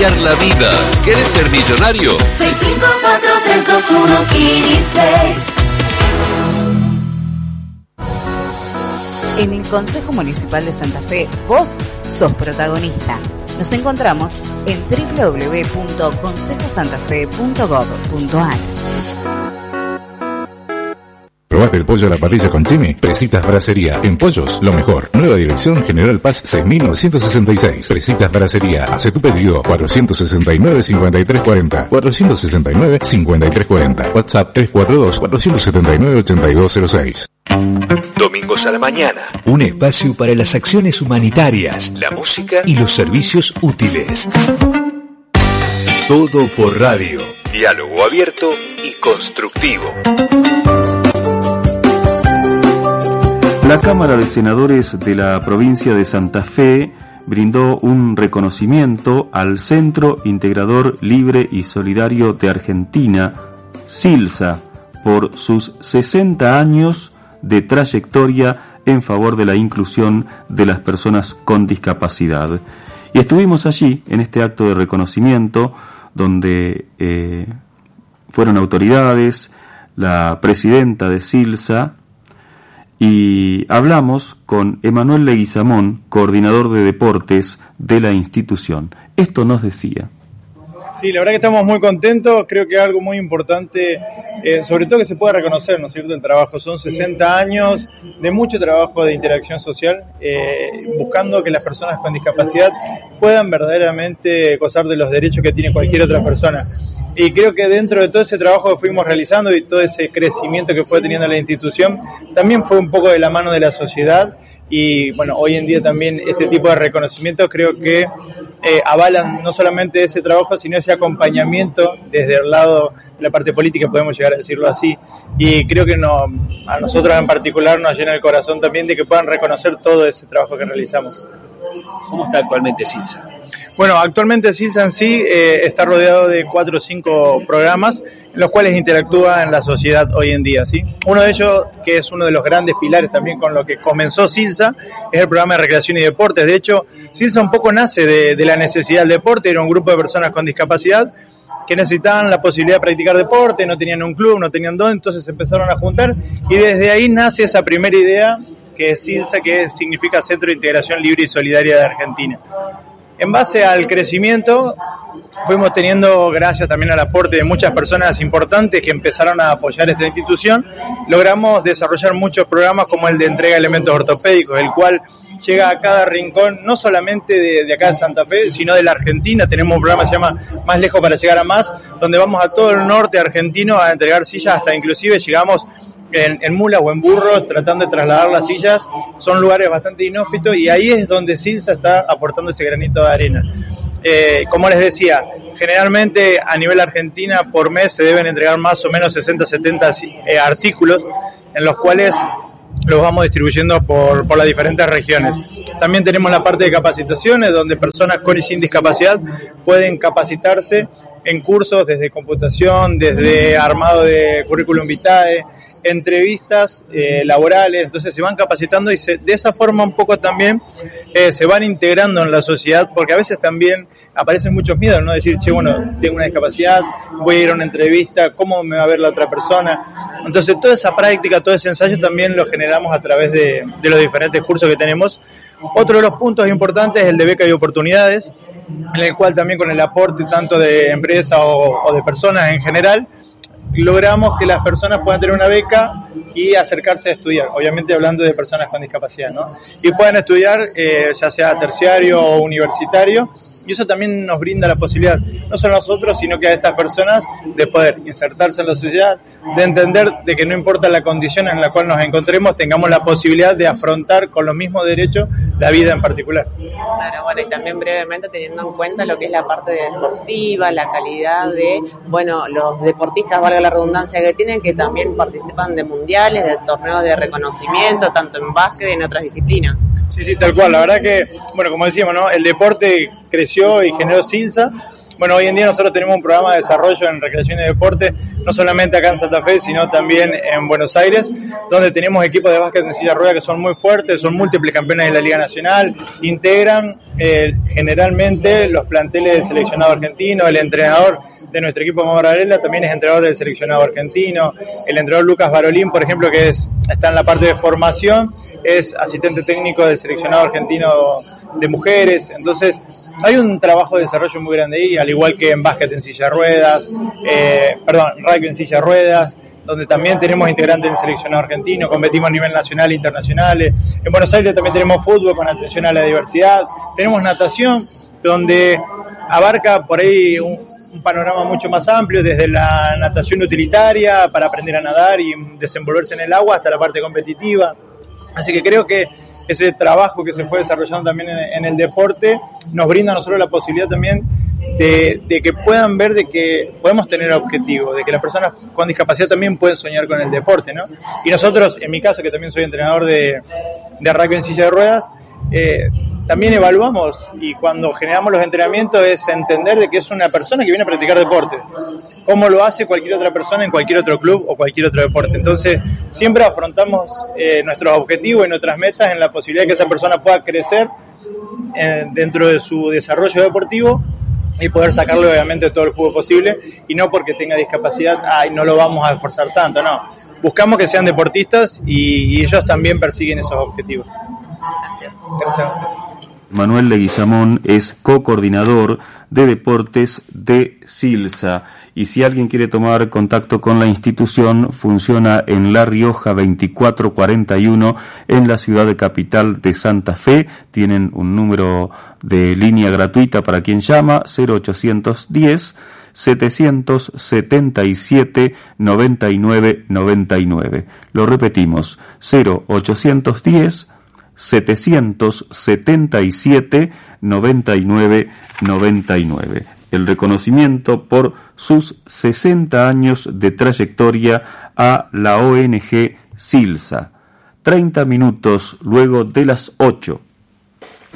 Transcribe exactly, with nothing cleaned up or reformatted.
cambiar la vida. ¿Querés ser millonario? seis cinco cuatro tres dos uno seis. En el Consejo Municipal de Santa Fe, vos sos protagonista. Nos encontramos en doble u doble u doble u punto consejo santa fe punto gob punto a r. ¿Probaste el pollo a la parrilla con Chimi? Presitas Brasería. En pollos, lo mejor. Nueva dirección General Paz seis mil novecientos sesenta y seis. Presitas Brasería. Hace tu pedido cuatrocientos sesenta y nueve, cincuenta y tres cuarenta. cuatrocientos sesenta y nueve, cincuenta y tres cuarenta. WhatsApp tres cuatro dos, cuatro siete nueve, ocho dos cero seis. Domingos a la mañana. Un espacio para las acciones humanitarias, la música y los servicios útiles. Todo por radio. Diálogo abierto y constructivo. La Cámara de Senadores de la provincia de Santa Fe brindó un reconocimiento al Centro Integrador Libre y Solidario de Argentina, CILSA, por sus sesenta años de trayectoria en favor de la inclusión de las personas con discapacidad. Y estuvimos allí en este acto de reconocimiento donde eh, fueron autoridades, la presidenta de CILSA, y hablamos con Emanuel Leguizamón, coordinador de deportes de la institución. Esto nos decía. Sí, la verdad que estamos muy contentos, creo que es algo muy importante, eh, sobre todo que se pueda reconocer, ¿no es cierto?, el trabajo. Son sesenta años de mucho trabajo de interacción social, eh, buscando que las personas con discapacidad puedan verdaderamente gozar de los derechos que tiene cualquier otra persona. Y creo que dentro de todo ese trabajo que fuimos realizando y todo ese crecimiento que fue teniendo la institución, también fue un poco de la mano de la sociedad. Y bueno, hoy en día también este tipo de reconocimientos creo que eh, avalan no solamente ese trabajo, sino ese acompañamiento desde el lado de la parte política, podemos llegar a decirlo así. Y creo que no, a nosotros en particular nos llena el corazón también de que puedan reconocer todo ese trabajo que realizamos. ¿Cómo está actualmente CILSA? Bueno, actualmente CILSA en sí eh, está rodeado de cuatro o cinco programas en los cuales interactúa en la sociedad hoy en día, ¿sí? Uno de ellos, que es uno de los grandes pilares también con lo que comenzó CILSA, es el programa de recreación y deportes. De hecho, CILSA un poco nace de, de la necesidad del deporte. Era un grupo de personas con discapacidad que necesitaban la posibilidad de practicar deporte, no tenían un club, no tenían dónde, entonces se empezaron a juntar y desde ahí nace esa primera idea que es CILSA, que significa Centro de Integración Libre y Solidaria de Argentina. En base al crecimiento, fuimos teniendo, gracias también al aporte de muchas personas importantes que empezaron a apoyar esta institución, logramos desarrollar muchos programas como el de entrega de elementos ortopédicos, el cual llega a cada rincón, no solamente de, de acá de Santa Fe, sino de la Argentina. Tenemos un programa que se llama Más Lejos para Llegar a Más, donde vamos a todo el norte argentino a entregar sillas, hasta inclusive llegamos En, en mulas o en burros, tratando de trasladar las sillas. Son lugares bastante inhóspitos y ahí es donde CILSA está aportando ese granito de arena. Eh, como les decía, generalmente a nivel Argentina por mes se deben entregar más o menos sesenta, setenta eh, artículos en los cuales los vamos distribuyendo por, por las diferentes regiones. También tenemos la parte de capacitaciones, donde personas con y sin discapacidad pueden capacitarse en cursos desde computación, desde armado de currículum vitae, entrevistas eh, laborales. Entonces se van capacitando y se, de esa forma un poco también eh, se van integrando en la sociedad, porque a veces también aparecen muchos miedos, ¿no? Decir, che, bueno, tengo una discapacidad, voy a ir a una entrevista, ¿cómo me va a ver la otra persona? Entonces toda esa práctica, todo ese ensayo también lo generamos a través de, de los diferentes cursos que tenemos. Otro de los puntos importantes es el de beca y oportunidades, en el cual también con el aporte tanto de empresas o, o de personas en general, logramos que las personas puedan tener una beca y acercarse a estudiar, obviamente hablando de personas con discapacidad, ¿no? Y puedan estudiar eh, ya sea terciario o universitario, y eso también nos brinda la posibilidad, no solo a nosotros, sino que a estas personas, de poder insertarse en la sociedad, de entender de que no importa la condición en la cual nos encontremos, tengamos la posibilidad de afrontar con los mismos derechos la vida en particular. Claro, bueno, y también brevemente teniendo en cuenta lo que es la parte deportiva, la calidad de, bueno, los deportistas, valga la redundancia que tienen, que también participan de mundiales, de torneos de reconocimiento, tanto en básquet y en otras disciplinas. Sí, sí, tal cual. La verdad que, bueno, como decíamos, ¿no? El deporte creció y generó CILSA, Bueno, hoy en día nosotros tenemos un programa de desarrollo en recreación y deporte, no solamente acá en Santa Fe, sino también en Buenos Aires, donde tenemos equipos de básquet en silla de ruedas que son muy fuertes, son múltiples campeones de la Liga Nacional, integran eh, generalmente los planteles del seleccionado argentino. El entrenador de nuestro equipo, Mauro Varela, también es entrenador del seleccionado argentino. El entrenador Lucas Barolín, por ejemplo, que es está en la parte de formación, es asistente técnico del seleccionado argentino de mujeres. Entonces hay un trabajo de desarrollo muy grande ahí, al igual que en básquet en silla de ruedas, eh, perdón, rugby en silla de ruedas, donde también tenemos integrantes del seleccionado argentino, competimos a nivel nacional e internacional. En Buenos Aires también tenemos fútbol con atención a la diversidad, tenemos natación, donde abarca por ahí un, un panorama mucho más amplio, desde la natación utilitaria para aprender a nadar y desenvolverse en el agua hasta la parte competitiva. Así que creo que ese trabajo que se fue desarrollando también en, en el deporte nos brinda a nosotros la posibilidad también de, de que puedan ver de que podemos tener objetivos, de que las personas con discapacidad también pueden soñar con el deporte, ¿no? Y nosotros, en mi caso, que también soy entrenador de, de rugby en silla de ruedas, eh, también evaluamos, y cuando generamos los entrenamientos es entender de que es una persona que viene a practicar deporte, como lo hace cualquier otra persona en cualquier otro club o cualquier otro deporte. Entonces siempre afrontamos eh, nuestros objetivos y nuestras metas en la posibilidad de que esa persona pueda crecer eh, dentro de su desarrollo deportivo y poder sacarle obviamente todo el jugo posible, y no porque tenga discapacidad, ay, no lo vamos a esforzar tanto, no. Buscamos que sean deportistas y, y ellos también persiguen esos objetivos. Gracias. Gracias. Manuel Leguizamón es co-coordinador de deportes de SILSA, y si alguien quiere tomar contacto con la institución, funciona en La Rioja veinticuatro cuarenta y uno en la ciudad de capital de Santa Fe. Tienen un número de línea gratuita para quien llama, cero ochocientos diez setecientos setenta y siete noventa y nueve noventa y nueve. Lo repetimos, cero ochocientos diez setecientos setenta y siete noventa y nueve noventa y nueve. El reconocimiento por sus sesenta años de trayectoria a la O N G SILSA. treinta minutos luego de las ocho.